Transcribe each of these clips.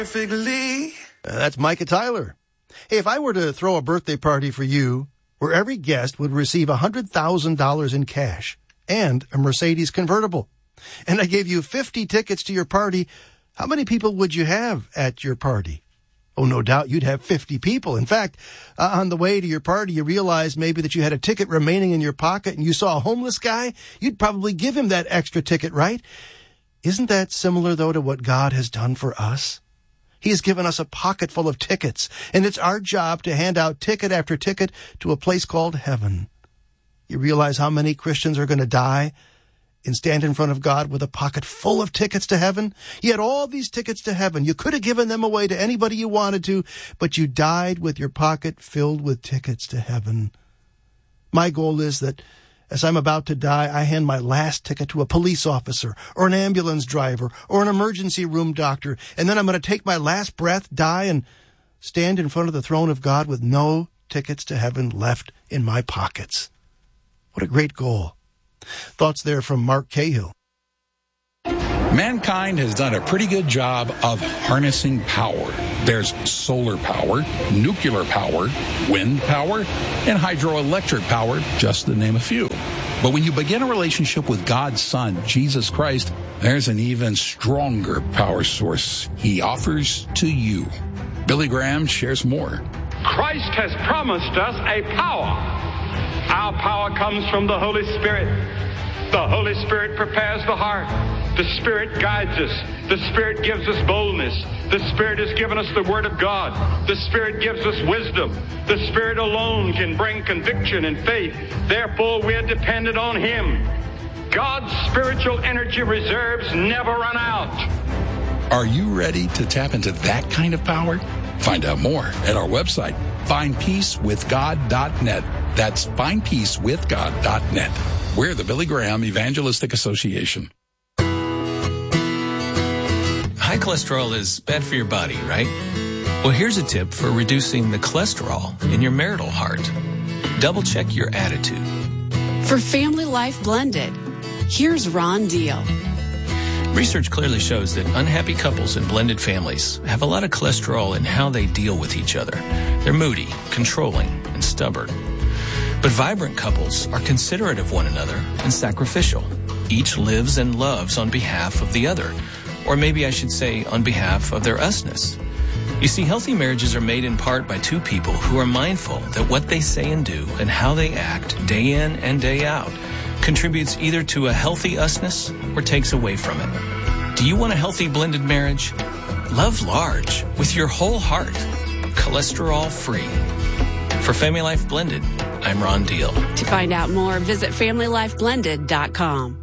That's Micah Tyler. Hey, if I were to throw a birthday party for you where every guest would receive $100,000 in cash and a Mercedes convertible, and I gave you 50 tickets to your party, how many people would you have at your party? Oh, no doubt you'd have 50 people. In fact, on the way to your party, you realized maybe that you had a ticket remaining in your pocket and you saw a homeless guy. You'd probably give him that extra ticket, right? Isn't that similar, though, to what God has done for us? He has given us a pocket full of tickets, and it's our job to hand out ticket after ticket to a place called heaven. You realize how many Christians are going to die and stand in front of God with a pocket full of tickets to heaven? You had all these tickets to heaven. You could have given them away to anybody you wanted to, but you died with your pocket filled with tickets to heaven. My goal is that as I'm about to die, I hand my last ticket to a police officer or an ambulance driver or an emergency room doctor, and then I'm going to take my last breath, die, and stand in front of the throne of God with no tickets to heaven left in my pockets. What a great goal. Thoughts there from Mark Cahill. Mankind has done a pretty good job of harnessing power. There's solar power, nuclear power, wind power, and hydroelectric power, just to name a few. But when you begin a relationship with God's Son, Jesus Christ, there's an even stronger power source He offers to you. Billy Graham shares more. Christ has promised us a power. Our power comes from the Holy Spirit. The Holy Spirit prepares the heart. The Spirit guides us. The Spirit gives us boldness. The Spirit has given us the Word of God. The Spirit gives us wisdom. The Spirit alone can bring conviction and faith. Therefore, we are dependent on Him. God's spiritual energy reserves never run out. Are you ready to tap into that kind of power? Find out more at our website, findpeacewithgod.net. That's findpeacewithgod.net. We're the Billy Graham Evangelistic Association. High cholesterol is bad for your body, right? Well, here's a tip for reducing the cholesterol in your marital heart. Double check your attitude. For Family Life Blended, here's Ron Deal. Research clearly shows that unhappy couples and blended families have a lot of cholesterol in how they deal with each other. They're moody, controlling, and stubborn. But vibrant couples are considerate of one another and sacrificial. Each lives and loves on behalf of the other, or maybe I should say on behalf of their usness. You see, healthy marriages are made in part by two people who are mindful that what they say and do and how they act day in and day out contributes either to a healthy usness or takes away from it. Do you want a healthy blended marriage? Love large with your whole heart, cholesterol free. For Family Life Blended, I'm Ron Deal. To find out more, visit FamilyLifeBlended.com.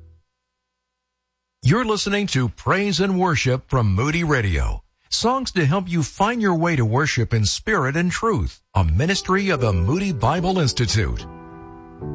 You're listening to Praise and Worship from Moody Radio. Songs to help you find your way to worship in spirit and truth. A ministry of the Moody Bible Institute.